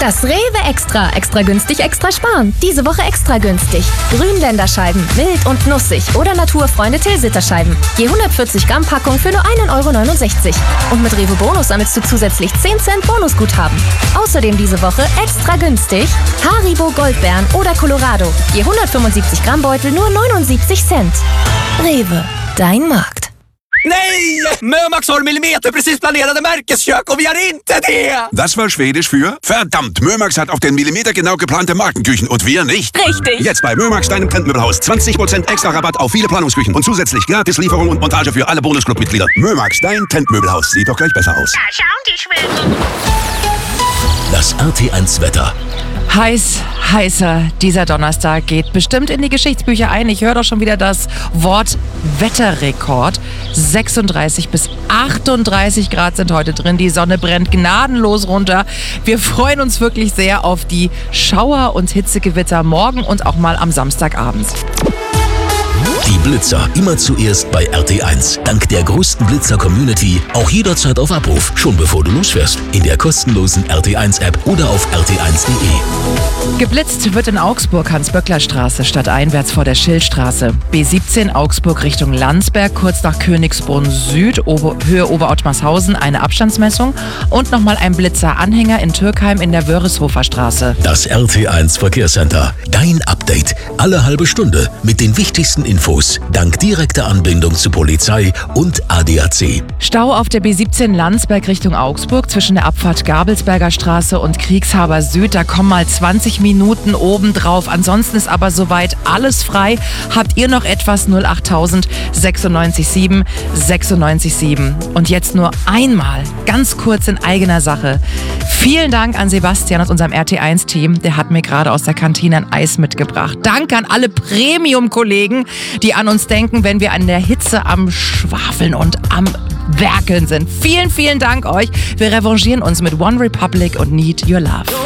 Das Rewe Extra. Extra günstig, extra sparen. Diese Woche extra günstig. Grünländerscheiben, mild und nussig oder Naturfreunde Tilsiterscheiben. Je 140 Gramm Packung für nur 1,69 €. Und mit Rewe Bonus sammelst du zusätzlich 10 Cent Bonusguthaben. Außerdem diese Woche extra günstig Haribo Goldbeeren oder Colorado. Je 175 Gramm Beutel nur 79 Cent. Rewe, dein Markt. Nej! Mömax har millimeterprecis planerade Märkeskök und wir har inte det! Das war Schwedisch für verdammt, Mömax hat auf den Millimeter genau geplante Markenküchen und wir nicht. Richtig. Jetzt bei Mömax, deinem Trendmöbelhaus. 20% extra Rabatt auf viele Planungsküchen und zusätzlich gratis Lieferung und Montage für alle Bonusclub-Mitglieder. Mömax, dein Trendmöbelhaus. Sieht doch gleich besser aus. Da schauen die Schweden. Das RT1 Wetter. Heißer, dieser Donnerstag geht bestimmt in die Geschichtsbücher ein. Ich höre doch schon wieder das Wort Wetterrekord. 36 bis 38 Grad sind heute drin. Die Sonne brennt gnadenlos runter. Wir freuen uns wirklich sehr auf die Schauer- und Hitzegewitter morgen und auch mal am Samstagabend. Die Blitzer immer zuerst bei RT1. Dank der größten Blitzer-Community auch jederzeit auf Abruf, schon bevor du losfährst. In der kostenlosen RT1-App oder auf rt1.de. Geblitzt wird in Augsburg Hans-Böckler-Straße stadteinwärts vor der Schildstraße. B17 Augsburg Richtung Landsberg, kurz nach Königsbrunn Süd, Höhe Oberottmarshausen, eine Abstandsmessung und nochmal ein Blitzer-Anhänger in Türkheim in der Wörishofer Straße. Das RT1 Verkehrscenter. Dein Update. Alle halbe Stunde mit den wichtigsten Infos. Dank direkter Anbindung zu Polizei und ADAC. Stau auf der B17 Landsberg Richtung Augsburg zwischen der Abfahrt Gabelsberger Straße und Kriegshaber Süd. Da kommen mal 20 Minuten obendrauf. Ansonsten ist aber soweit alles frei. Habt ihr noch etwas? 08000 967 967. Und jetzt nur einmal, ganz kurz in eigener Sache. Vielen Dank an Sebastian aus unserem RT1-Team. Der hat mir gerade aus der Kantine ein Eis mitgebracht. Danke an alle Premium-Kollegen, die an uns denken, wenn wir an der Hitze am Schwafeln und am Werkeln sind. Vielen, vielen Dank euch. Wir revanchieren uns mit One Republic und Need Your Love.